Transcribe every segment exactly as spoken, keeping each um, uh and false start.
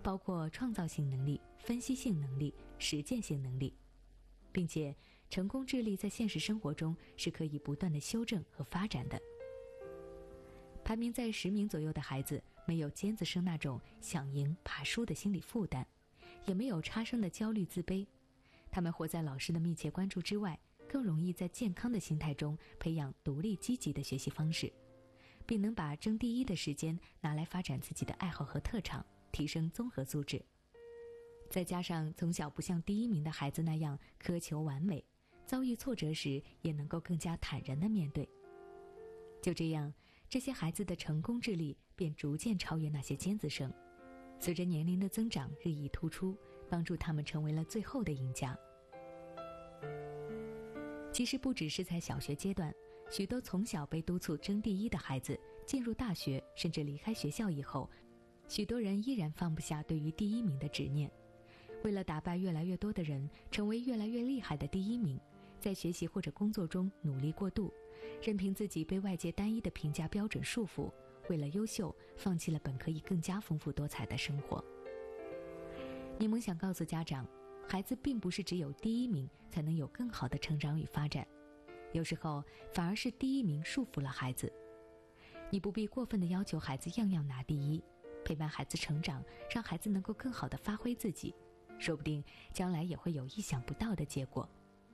包括创造性能力、分析性能力、实践性能力，并且成功智力在现实生活中是可以不断的修正和发展的。排名在十名左右的孩子，没有尖子生那种想赢怕输的心理负担，也没有差生的焦虑自卑，他们活在老师的密切关注之外，更容易在健康的心态中培养独立积极的学习方式，并能把争第一的时间拿来发展自己的爱好和特长，提升综合素质。再加上从小不像第一名的孩子那样苛求完美，遭遇挫折时也能够更加坦然地面对。就这样，这些孩子的成功智力便逐渐超越那些尖子生，随着年龄的增长日益突出，帮助他们成为了最后的赢家。其实不只是在小学阶段，许多从小被督促争第一的孩子，进入大学甚至离开学校以后，许多人依然放不下对于第一名的执念。为了打败越来越多的人，成为越来越厉害的第一名，在学习或者工作中努力过度，任凭自己被外界单一的评价标准束缚，为了优秀，放弃了本可以更加丰富多彩的生活。柠檬想告诉家长，孩子并不是只有第一名才能有更好的成长与发展，有时候反而是第一名束缚了孩子。你不必过分地要求孩子样样拿第一，陪伴孩子成长，让孩子能够更好地发挥自己，说不定将来也会有意想不到的结果。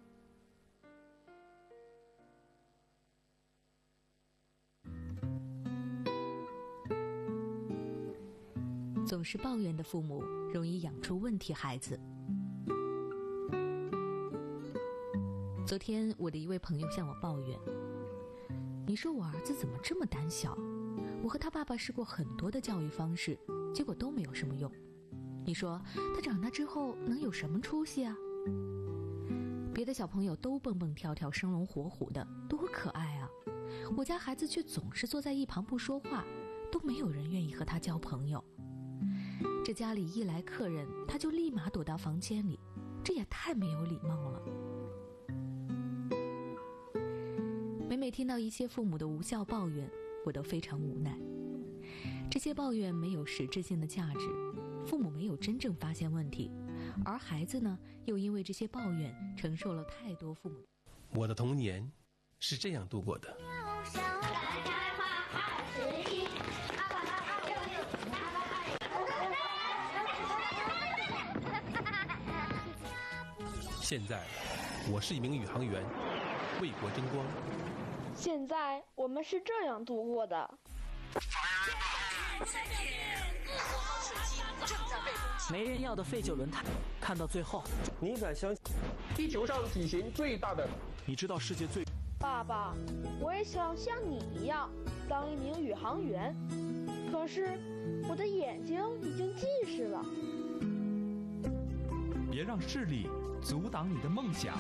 总是抱怨的父母，容易养出问题孩子。昨天我的一位朋友向我抱怨，你说我儿子怎么这么胆小，我和他爸爸试过很多的教育方式，结果都没有什么用，你说他长大之后能有什么出息啊？别的小朋友都蹦蹦跳跳生龙活虎的，多可爱啊，我家孩子却总是坐在一旁不说话，都没有人愿意和他交朋友。这家里一来客人，他就立马躲到房间里，这也太没有礼貌了。每每听到一些父母的无效抱怨，我都非常无奈。这些抱怨没有实质性的价值，父母没有真正发现问题，而孩子呢，又因为这些抱怨承受了太多父母。 我的童年是这样度过的。现在，我是一名宇航员，为国争光。 现在我们是这样度过的。 没人要的废旧轮胎，看到最后， 你敢相信地球上体型最大的？ 你知道世界最…… 爸爸，我也想像你一样当一名宇航员，可是我的眼睛已经近视了。 别让视力阻挡你的梦想。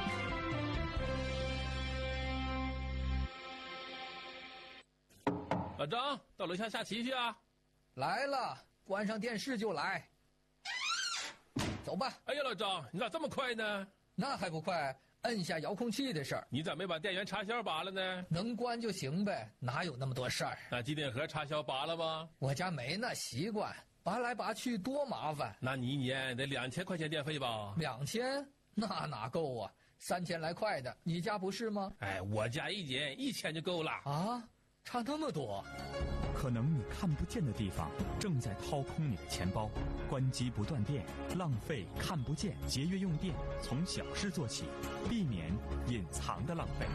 老张，到楼下下棋去啊！ 来了，关上电视就来。走吧。 哎呀，老张，你咋这么快呢？ 那还不快，摁下遥控器的事儿。 你咋没把电源插销拔了呢？ 能关就行呗，哪有那么多事儿？ 那机顶盒插销拔了吗？ 我家没那习惯，拔来拔去多麻烦。 那你一年得两千块钱电费吧？ 两千？那哪够啊？三千来块的，你家不是吗？ 哎，我家一年一千就够了。 啊，差那么多？ 可能你看不见的地方正在掏空你的钱包。关机不断电，浪费看不见，节约用电，从小事做起，避免隐藏的浪费。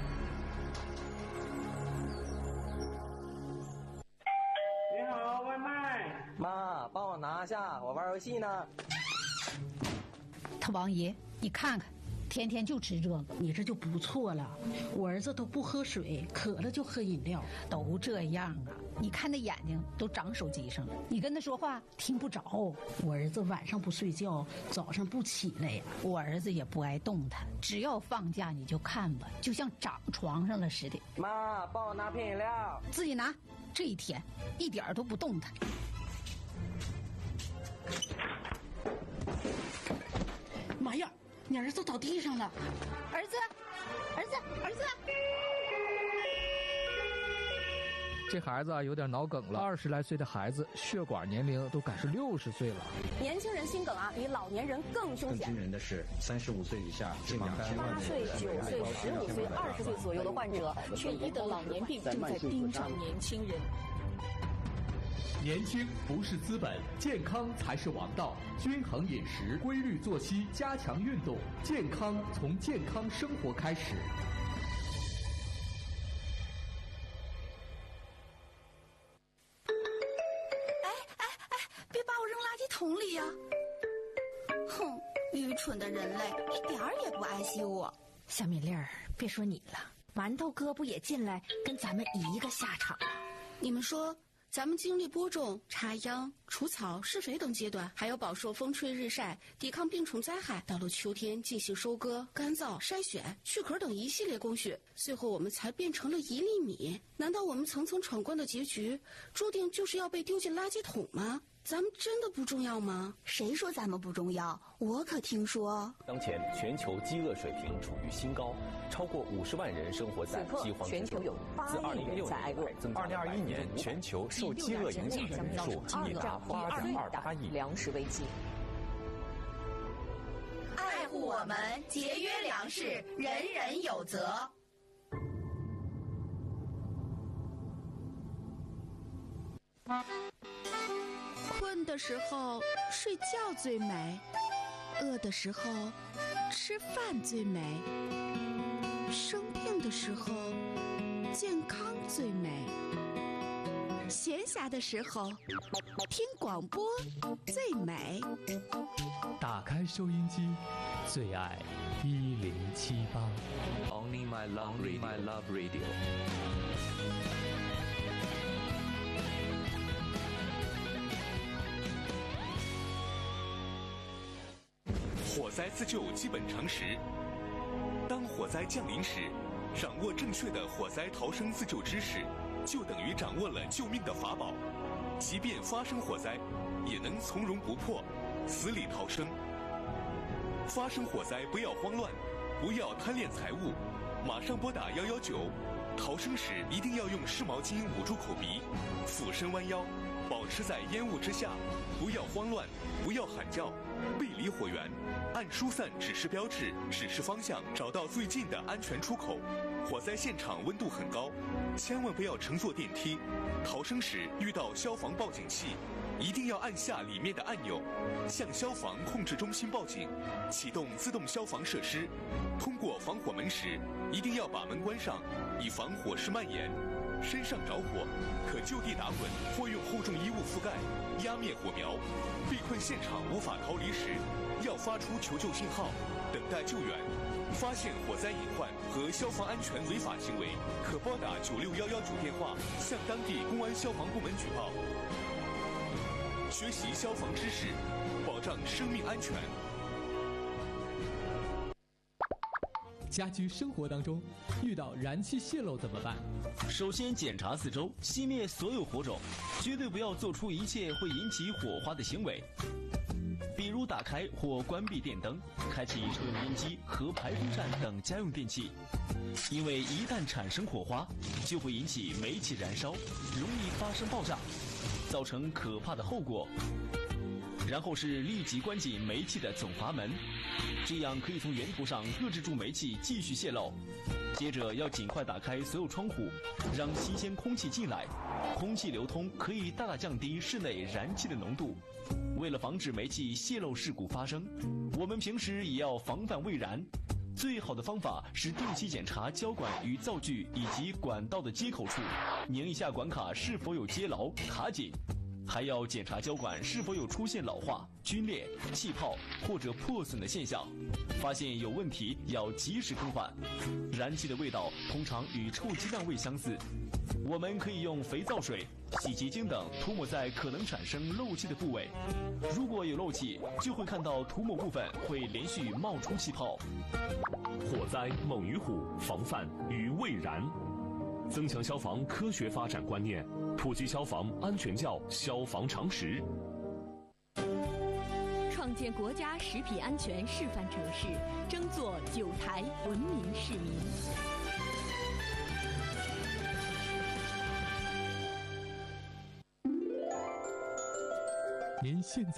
你好，外卖。 妈，帮我拿下，我玩游戏呢。 他王爷，你看看，天天就吃这个， 你这就不错了。我儿子都不喝水，渴了就喝饮料， 都这样啊。你看那眼睛都长手机上了，你跟他说话听不着。 我儿子晚上不睡觉，早上不起来呀。 我儿子也不爱动弹，只要放假你就看吧，就像长床上了似的。 妈，帮我拿瓶饮料。 自己拿。这一天一点都不动弹。 妈呀，你儿子倒地上了！ 儿子，儿子，儿子！ 这孩子啊有点脑梗了，二十来岁的孩子血管年龄都赶上六十岁了。 年轻人心梗啊，比老年人更凶险。 更惊人的是，三十五岁以下近两千万八岁、九岁、十五岁、二十岁左右的患者， 缺一的老年病正在盯上年轻人。 年轻不是资本，健康才是王道。均衡饮食，规律作息，加强运动，健康从健康生活开始。 哎哎哎，别把我扔垃圾桶里呀！哼，愚蠢的人类，一点儿也不爱惜我。 小米粒儿，别说你了，馒头哥不也进来跟咱们一个下场吗？ 你们说？咱们经历播种、插秧、除草、施肥等阶段，还有饱受风吹日晒、抵抗病虫灾害，到了秋天进行收割、干燥、筛选、去壳等一系列工序，最后我们才变成了一粒米。难道我们层层闯关的结局，注定就是要被丢进垃圾桶吗？咱们真的不重要吗？ 谁说咱们不重要？我可听说， 当前全球饥饿水平处于新高，超过五十万人生活在饥荒之中。 全球有八亿人在挨饿。 二零二一年全球受饥饿影响人数激达八点二八亿。 粮食危机。 爱护我们，节约粮食，人人有责。困的时候睡觉最美，饿的时候吃饭最美，生病的时候健康最美，闲暇的时候听广播最美。 打开收音机，最爱一零七八。 Only my love radio. My love radio. 火灾自救基本常识。当火灾降临时，掌握正确的火灾逃生自救知识，就等于掌握了救命的法宝。即便发生火灾，也能从容不迫，死里逃生。发生火灾不要慌乱，不要贪恋财物，马上拨打一一九。逃生时一定要用湿毛巾捂住口鼻，俯身弯腰，保持在烟雾之下，不要慌乱，不要喊叫，背离火源，按疏散指示标志指示方向，找到最近的安全出口。火灾现场温度很高，千万不要乘坐电梯。逃生时遇到消防报警器，一定要按下里面的按钮，向消防控制中心报警，启动自动消防设施。通过防火门时，一定要把门关上，以防火势蔓延。身上着火，可就地打滚或用厚重衣物覆盖，压灭火苗。被困现场无法逃离时，要发出求救信号，等待救援。发现火灾隐患和消防安全违法行为，可拨打九六幺幺九电话向当地公安消防部门举报。学习消防知识，保障生命安全。 家居生活当中遇到燃气泄漏怎么办？ 首先检查四周，熄灭所有火种，绝对不要做出一切会引起火花的行为，比如打开或关闭电灯，开启抽油烟机和排风扇等家用电器，因为一旦产生火花，就会引起煤气燃烧，容易发生爆炸，造成可怕的后果。然后是立即关紧煤气的总阀门，这样可以从源头上遏制住煤气继续泄漏。接着要尽快打开所有窗户，让新鲜空气进来，空气流通可以大大降低室内燃气的浓度。为了防止煤气泄漏事故发生，我们平时也要防范未燃。最好的方法是定期检查胶管与灶具以及管道的接口处，拧一下管卡是否有接牢卡紧。还要检查胶管是否有出现老化、皲裂、气泡或者破损的现象，发现有问题要及时更换。燃气的味道通常与臭鸡蛋味相似，我们可以用肥皂水、洗洁精等涂抹在可能产生漏气的部位，如果有漏气，就会看到涂抹部分会连续冒出气泡。 火灾猛于虎，防范于未然。增强消防科学发展观念，普及消防安全教消防常识， 创建国家食品安全示范城市，争做九台文明市民。 您现在